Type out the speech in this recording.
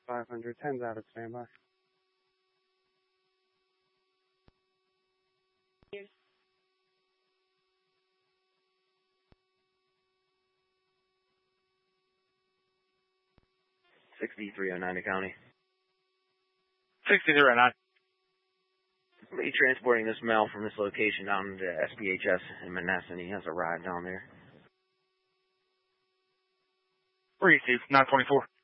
500. 10's out of standby. Yes. 6309 County. 6309. We'll be transporting this mail from this location down to SPHS in Menneson. He has a ride down there. Receive 924.